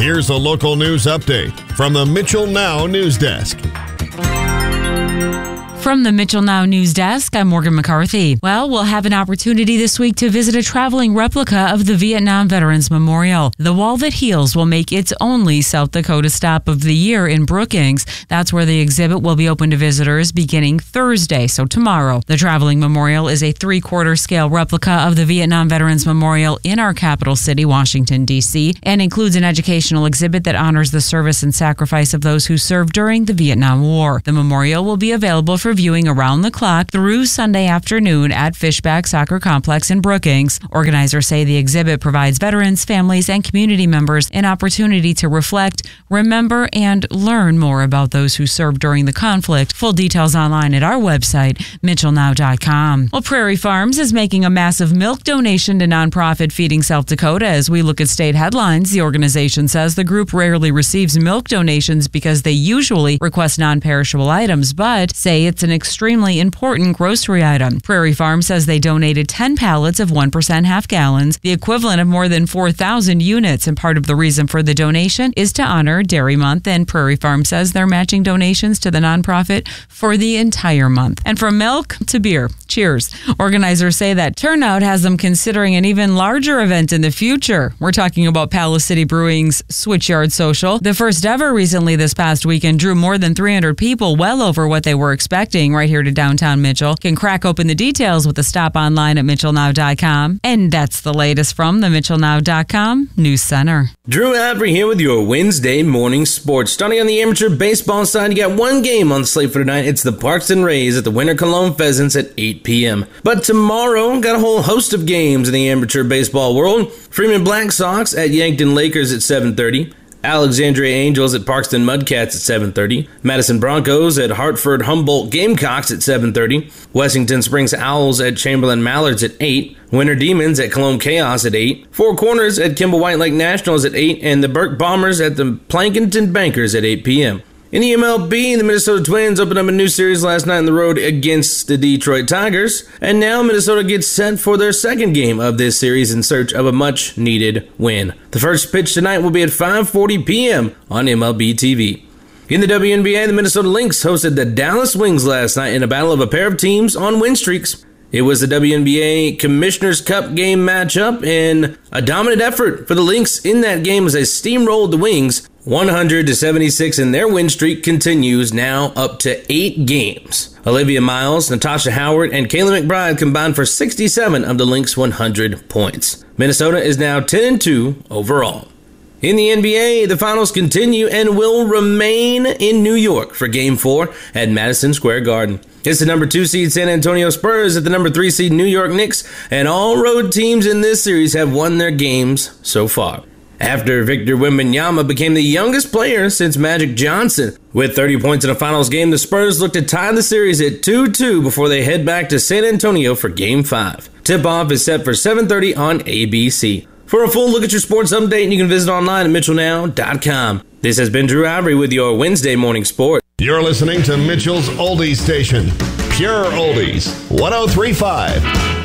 Here's a local news update from the Mitchell Now News Desk. From the Mitchell Now News Desk, I'm Morgan McCarthy. Well, we'll have an opportunity this week to visit a traveling replica of the Vietnam Veterans Memorial. The Wall That Heals will make its only South Dakota stop of the year in Brookings. That's where the exhibit will be open to visitors beginning Thursday, so tomorrow. The traveling memorial is a 3/4 scale replica of the Vietnam Veterans Memorial in our capital city, Washington, D.C., and includes an educational exhibit that honors the service and sacrifice of those who served during the Vietnam War. The memorial will be available for viewing around the clock through Sunday afternoon at Fishback Soccer Complex in Brookings. Organizers say the exhibit provides veterans, families, and community members an opportunity to reflect, remember, and learn more about those who served during the conflict. Full details online at our website, mitchellnow.com. Well, Prairie Farms is making a massive milk donation to nonprofit Feeding South Dakota. As we look at state headlines, the organization says the group rarely receives milk donations because they usually request non-perishable items, but say it's an extremely important grocery item. Prairie Farm says they donated 10 pallets of 1% half gallons, the equivalent of more than 4,000 units, and part of the reason for the donation is to honor Dairy Month, and Prairie Farm says they're matching donations to the nonprofit for the entire month. And from milk to beer, cheers. Organizers say that turnout has them considering an even larger event in the future. We're talking about Palace City Brewing's Switchyard Social. The first ever recently this past weekend drew more than 300 people, well over what they were expecting, right here to downtown Mitchell. Can crack open the details with a stop online at mitchellnow.com. And that's the latest from the mitchellnow.com News Center. Drew Avery here with your Wednesday morning sports. Starting on the amateur baseball side, you got one game on the slate for tonight. It's the Parkston Rays at the Winter Cologne Pheasants at 8 p.m. But tomorrow, got a whole host of games in the amateur baseball world. Freeman Black Sox at Yankton Lakers at 7:30. Alexandria Angels at Parkston Mudcats at 7:30. Madison Broncos at Hartford Humboldt Gamecocks at 7:30. Wessington Springs Owls at Chamberlain Mallards at 8. Winter Demons at Cologne Chaos at 8. Four Corners at Kimball White Lake Nationals at 8. And the Burke Bombers at the Plankinton Bankers at 8 p.m. In the MLB, the Minnesota Twins opened up a new series last night on the road against the Detroit Tigers, and now Minnesota gets set for their second game of this series in search of a much-needed win. The first pitch tonight will be at 5:40 p.m. on MLB TV. In the WNBA, the Minnesota Lynx hosted the Dallas Wings last night in a battle of a pair of teams on win streaks. It was the WNBA Commissioner's Cup game matchup, and a dominant effort for the Lynx in that game as they steamrolled the Wings 100-76, and their win streak continues now up to 8 games. Olivia Miles, Natasha Howard, and Kayla McBride combined for 67 of the Lynx' 100 points. Minnesota is now 10-2 overall. In the NBA, the finals continue and will remain in New York for Game 4 at Madison Square Garden. It's the number 2 seed San Antonio Spurs at the number 3 seed New York Knicks, and all road teams in this series have won their games so far. After Victor Wembanyama became the youngest player since Magic Johnson. With 30 points in a finals game, the Spurs look to tie the series at 2-2 before they head back to San Antonio for Game 5. Tip-off is set for 7:30 on ABC. For a full look at your sports update, you can visit online at mitchellnow.com. This has been Drew Avery with your Wednesday morning sport. You're listening to Mitchell's Oldies Station, Pure Oldies, 103.5.